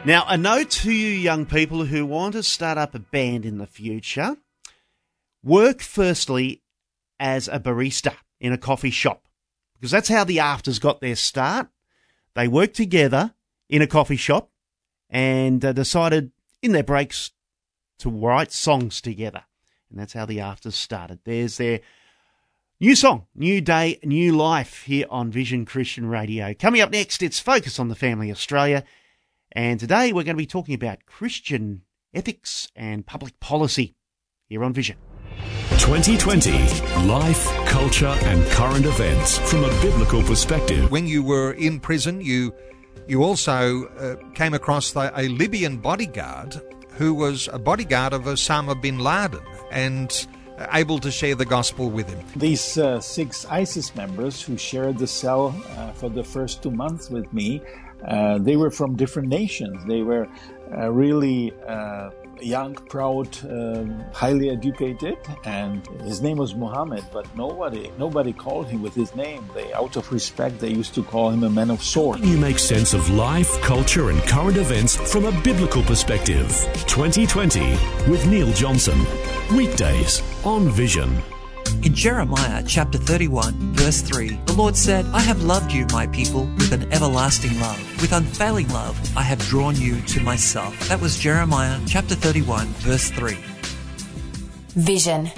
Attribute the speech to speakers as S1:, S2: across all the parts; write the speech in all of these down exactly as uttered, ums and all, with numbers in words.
S1: Now, a note to you young people who want to start up a band in the future, work firstly as a barista in a coffee shop, because that's how the Afters got their start. They worked together in a coffee shop and uh, decided in their breaks to write songs together. And that's how the Afters started. There's their new song, New Day, New Life, here on Vision Christian Radio. Coming up next, it's Focus on the Family Australia. And today we're going to be talking about Christian ethics and public policy here on Vision.
S2: twenty twenty, life, culture and current events from a biblical perspective.
S3: When you were in prison, you you also uh, came across the, a Libyan bodyguard who was a bodyguard of Osama bin Laden and able to share the gospel with him.
S4: These uh, six ISIS members who shared the cell uh, for the first two months with me, Uh, they were from different nations. They were uh, really uh, young, proud, um, highly educated, and his name was Muhammad, but nobody nobody called him with his name. They, out of respect, they used to call him a man of sword.
S2: You make sense of life, culture and current events from a biblical perspective. twenty twenty with Neil Johnson. Weekdays on Vision.
S5: In Jeremiah chapter thirty-one, verse three, the Lord said, I have loved you, my people, with an everlasting love. With unfailing love, I have drawn you to myself. That was Jeremiah chapter thirty-one, verse three.
S6: Vision.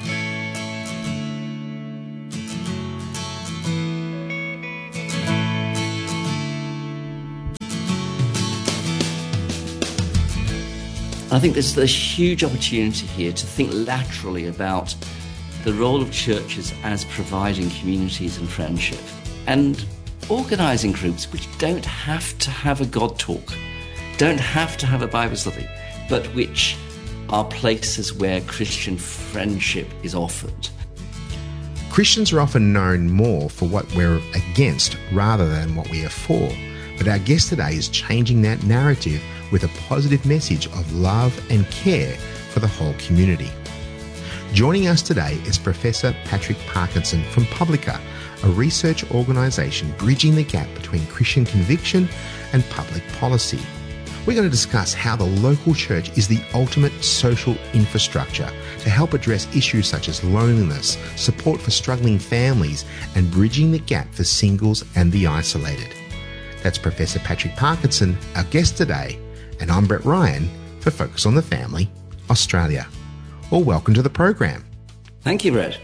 S7: I think there's a huge opportunity here to think laterally about the role of churches as providing communities and friendship, and organising groups which don't have to have a God talk, don't have to have a Bible study, but which are places where Christian friendship is offered.
S8: Christians are often known more for what we're against rather than what we are for, but our guest today is changing that narrative with a positive message of love and care for the whole community. Joining us today is Professor Patrick Parkinson from Publica, a research organisation bridging the gap between Christian conviction and public policy. We're going to discuss how the local church is the ultimate social infrastructure to help address issues such as loneliness, support for struggling families, and bridging the gap for singles and the isolated. That's Professor Patrick Parkinson, our guest today, and I'm Brett Ryan for Focus on the Family, Australia. Well, welcome to the program.
S7: Thank you, Brett.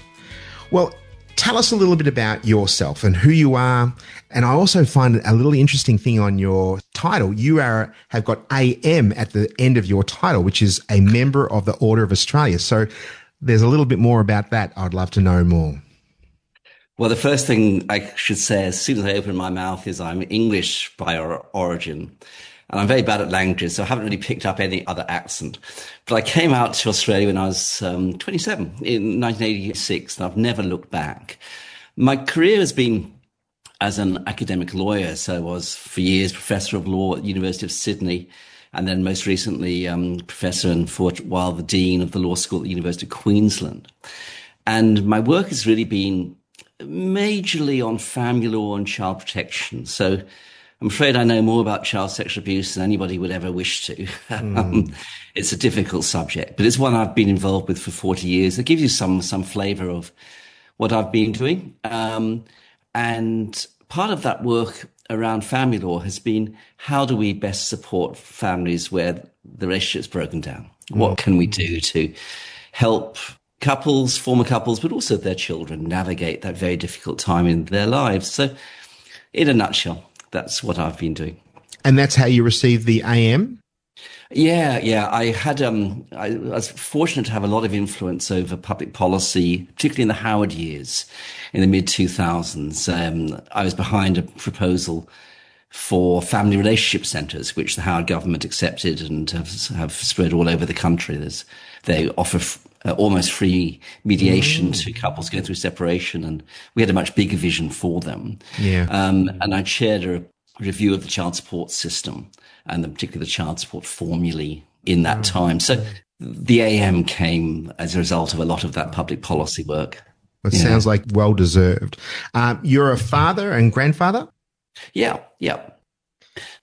S8: Well, tell us a little bit about yourself and who you are. And I also find a little interesting thing on your title. You are have got A M at the end of your title, which is a member of the Order of Australia. So there's a little bit more about that. I'd love to know more.
S7: Well, the first thing I should say as soon as I open my mouth is I'm English by or- origin. And I'm very bad at languages, so I haven't really picked up any other accent. But I came out to Australia when I was um, twenty-seven in nineteen eighty-six, and I've never looked back. My career has been as an academic lawyer, so I was for years professor of law at the University of Sydney, and then most recently um, professor and for a while the dean of the law school at the University of Queensland. And my work has really been majorly on family law and child protection. So I'm afraid I know more about child sexual abuse than anybody would ever wish to. Mm. um, it's a difficult subject, but it's one I've been involved with for forty years. It gives you some some flavour of what I've been doing. Um, and part of that work around family law has been, how do we best support families where the relationship's broken down? Mm. What can we do to help couples, former couples, but also their children navigate that very difficult time in their lives? So in a nutshell, that's what I've been doing.
S8: And that's how you received the A M?
S7: Yeah, yeah. I had, um, I was fortunate to have a lot of influence over public policy, particularly in the Howard years in the mid two thousands. Um, I was behind a proposal for family relationship centres, which the Howard government accepted and have, have spread all over the country. There's, they offer f- uh, almost free mediation mm. to couples going through separation, and we had a much bigger vision for them.
S8: Yeah.
S7: Um, and I chaired a review of the child support system and the particular child support formulae in that oh, time. So yeah. the A M came as a result of a lot of that public policy work.
S8: It yeah. sounds like well deserved. Um, you're a father and grandfather?
S7: Yeah, yeah.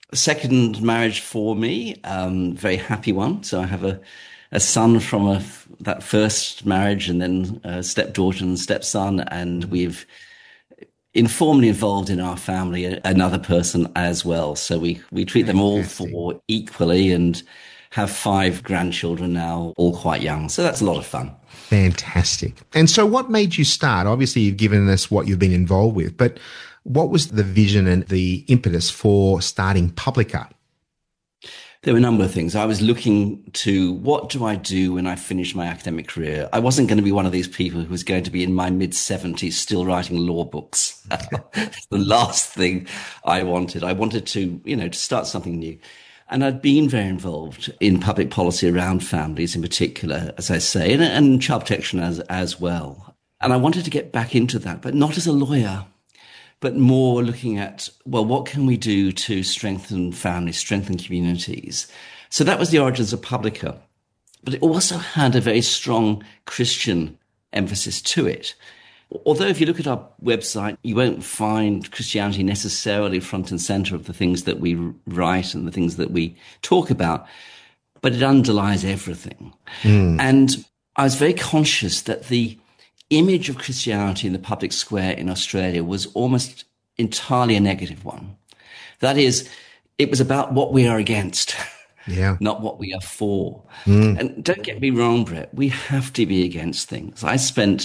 S7: Second marriage for me, um, very happy one. So I have a, a son from a, that first marriage, and then a stepdaughter and stepson, and we've informally involved in our family another person as well. So we, we treat them all for equally, and have five grandchildren now, all quite young. So that's a lot of fun.
S8: Fantastic. And so what made you start? Obviously, you've given us what you've been involved with, but what was the vision and the impetus for starting Publica?
S7: There were a number of things. I was looking to, what do I do when I finish my academic career? I wasn't going to be one of these people who was going to be in my mid-seventies still writing law books. That's the last thing I wanted. I wanted to, you know, to start something new. And I'd been very involved in public policy around families in particular, as I say, and, and child protection as, as well. And I wanted to get back into that, but not as a lawyer, but more looking at, well, what can we do to strengthen families, strengthen communities? So that was the origins of Publica. But it also had a very strong Christian emphasis to it. Although if you look at our website, you won't find Christianity necessarily front and center of the things that we write and the things that we talk about, but it underlies everything. Mm. And I was very conscious that the image of Christianity in the public square in Australia was almost entirely a negative one. That is, it was about what we are against, yeah, not what we are for. Mm. And don't get me wrong, Brett, we have to be against things. I spent,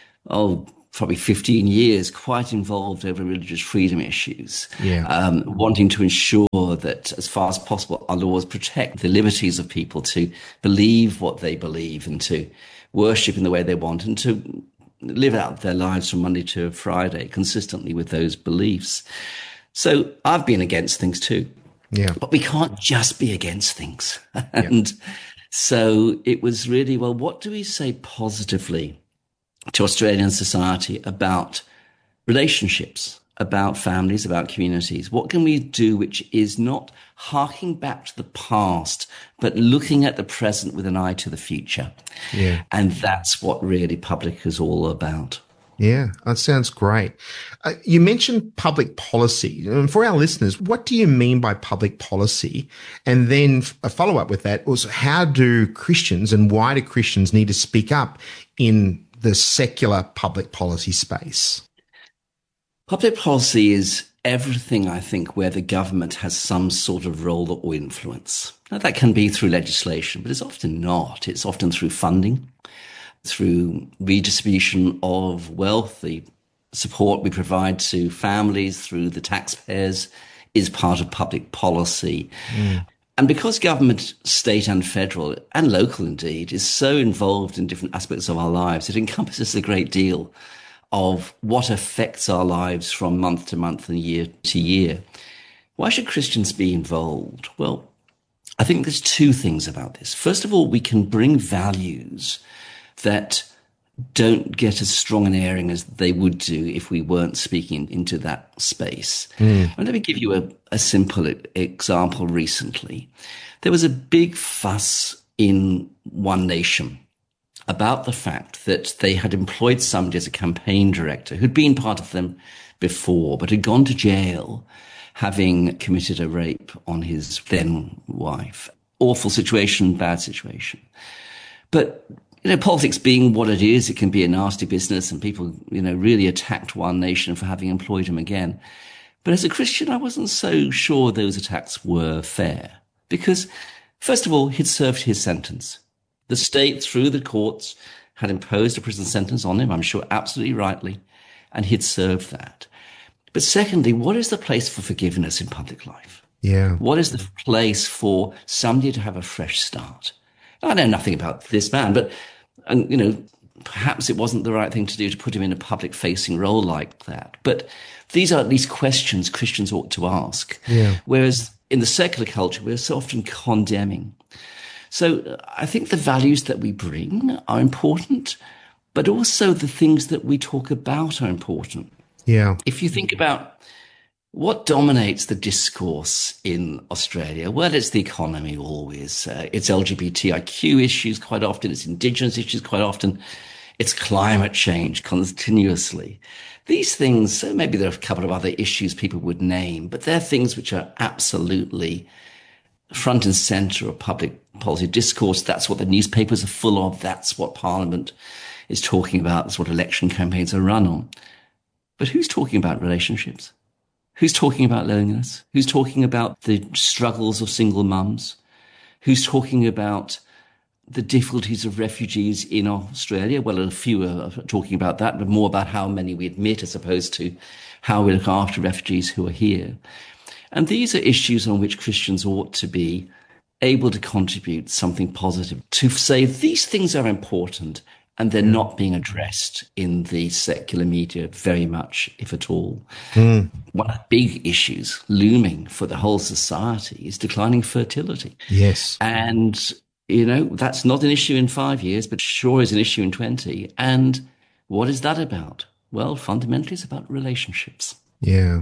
S7: oh, probably fifteen years quite involved over religious freedom issues, yeah. um, wanting to ensure that as far as possible, our laws protect the liberties of people to believe what they believe and to worship in the way they want and to live out their lives from Monday to Friday consistently with those beliefs. So I've been against things too. Yeah. But we can't just be against things. and yeah. so it was really, well, what do we say positively to Australian society about relationships, about families, about communities? What can we do which is not harking back to the past, but looking at the present with an eye to the future? Yeah. And that's what really Publica is all about.
S8: Yeah, that sounds great. Uh, you mentioned public policy. And for our listeners, what do you mean by public policy? And then a follow-up with that was, how do Christians and why do Christians need to speak up in the secular public policy space?
S7: Public policy is everything, I think, where the government has some sort of role or influence. Now, that can be through legislation, but it's often not. It's often through funding, through redistribution of wealth. The support we provide to families through the taxpayers is part of public policy. Mm. And because government, state and federal, and local indeed, is so involved in different aspects of our lives, it encompasses a great deal of what affects our lives from month to month and year to year. Why should Christians be involved? Well, I think there's two things about this. First of all, we can bring values that don't get as strong an airing as they would do if we weren't speaking into that space. Mm. And let me give you a, a simple example recently. There was a big fuss in One Nation about the fact that they had employed somebody as a campaign director who'd been part of them before, but had gone to jail having committed a rape on his then wife. Awful situation, bad situation. But you know, politics being what it is, it can be a nasty business, and people, you know, really attacked One Nation for having employed him again. But as a Christian, I wasn't so sure those attacks were fair. Because, first of all, he'd served his sentence. The state, through the courts, had imposed a prison sentence on him, I'm sure absolutely rightly, and he'd served that. But secondly, what is the place for forgiveness in public life? Yeah. What is the place for somebody to have a fresh start? I know nothing about this man, but, and you know, perhaps it wasn't the right thing to do to put him in a public-facing role like that. But these are at least questions Christians ought to ask. Yeah. Whereas in the secular culture, we're so often condemning. So I think the values that we bring are important, but also the things that we talk about are important. Yeah. If you think about what dominates the discourse in Australia, well, it's the economy always. Uh, it's L G B T I Q issues quite often. It's Indigenous issues quite often. It's climate change continuously. These things, so maybe there are a couple of other issues people would name, but they're things which are absolutely front and center of public policy discourse. That's what the newspapers are full of. That's what Parliament is talking about. That's what election campaigns are run on. But who's talking about relationships? Who's talking about loneliness? Who's talking about the struggles of single mums? Who's talking about the difficulties of refugees in Australia? Well, a few are talking about that, but more about how many we admit as opposed to how we look after refugees who are here. And these are issues on which Christians ought to be able to contribute something positive, to say these things are important and they're not being addressed in the secular media very much, if at all. Mm. One of the big issues looming for the whole society is declining fertility.
S8: Yes.
S7: And, you know, that's not an issue in five years, but sure is an issue in twenty. And what is that about? Well, fundamentally, it's about relationships.
S8: Yeah.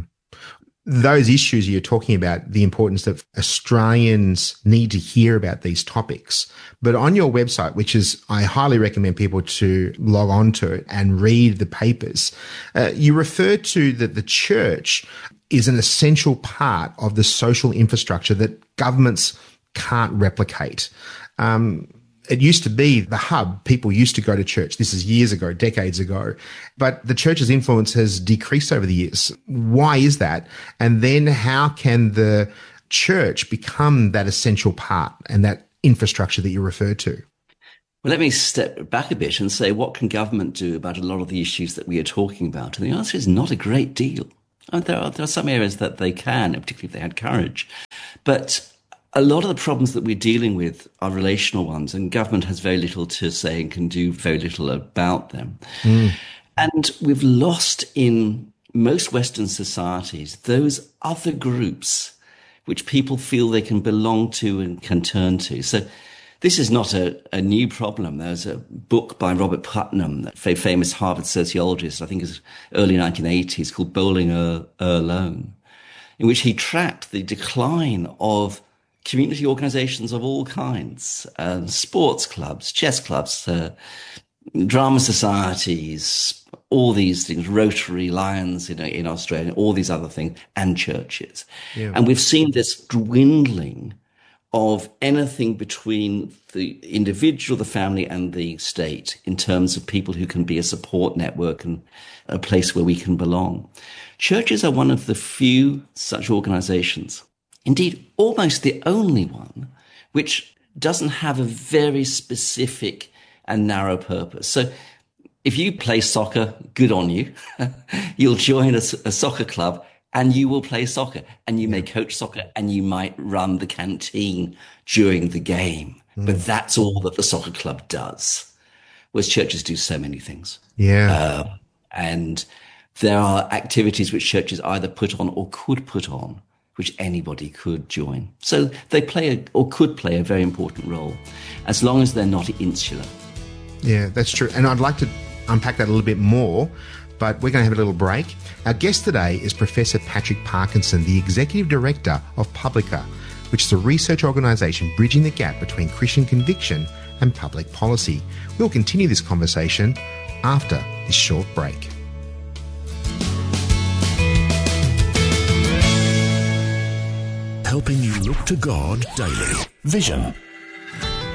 S8: Those issues you're talking about, the importance that Australians need to hear about these topics. But on your website, which is, I highly recommend people to log on to and read the papers, uh, you refer to that the church is an essential part of the social infrastructure that governments can't replicate. Um, It used to be the hub. People used to go to church. This is years ago, decades ago. But the church's influence has decreased over the years. Why is that? And then how can the church become that essential part and that infrastructure that you referred to?
S7: Well, let me step back a bit and say, what can government do about a lot of the issues that we are talking about? And the answer is not a great deal. And there are, there are some areas that they can, particularly if they had courage. But a lot of the problems that we're dealing with are relational ones, and government has very little to say and can do very little about them. Mm. And we've lost in most Western societies those other groups which people feel they can belong to and can turn to. So this is not a, a new problem. There's a book by Robert Putnam, a very famous Harvard sociologist, I think is early nineteen eighties, called Bowling Alone, in which he tracked the decline of community organizations of all kinds, uh, sports clubs, chess clubs, uh, drama societies, all these things, Rotary, Lions, you know, in Australia, all these other things, and churches. Yeah. And we've seen this dwindling of anything between the individual, the family, and the state in terms of people who can be a support network and a place where we can belong. Churches are one of the few such organizations, indeed, almost the only one, which doesn't have a very specific and narrow purpose. So if you play soccer, good on you. You'll join a, a soccer club and you will play soccer, and you may coach soccer, and you might run the canteen during the game. Mm. But that's all that the soccer club does, whereas churches do so many things.
S8: Yeah.
S7: Uh, and there are activities which churches either put on or could put on, which anybody could join. So they play a, or could play a very important role, as long as they're not insular.
S8: Yeah, that's true. And I'd like to unpack that a little bit more, but we're going to have a little break. Our guest today is Professor Patrick Parkinson, the Executive Director of Publica, which is a research organisation bridging the gap between Christian conviction and public policy. We'll continue this conversation after this short break.
S2: Helping you look to God daily. Vision